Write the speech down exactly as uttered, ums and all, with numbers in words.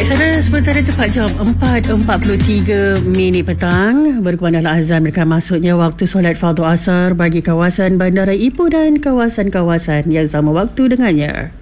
Baik, saudara, sementara tepat jam empat empat puluh tiga minit petang, berkumandanglah azan mereka masuknya waktu solat fardu asar bagi kawasan Bandara Ipoh dan kawasan-kawasan yang sama waktu dengannya.